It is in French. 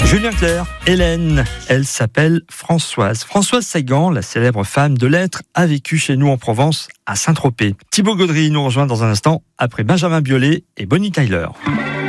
Julien Clerc, Hélène, elle s'appelle Françoise. Françoise Sagan, la célèbre femme de lettres, a vécu chez nous en Provence, à Saint-Tropez. Thibaut Gaudry nous rejoint dans un instant, après Benjamin Biolay et Bonnie Tyler.